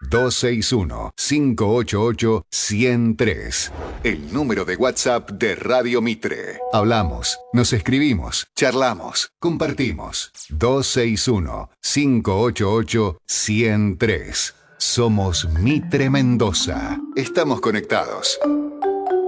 261-588-1003. El número de WhatsApp de Radio Mitre. Hablamos, nos escribimos, charlamos, compartimos. 261-588-1003. Somos Mitre Mendoza. Estamos conectados.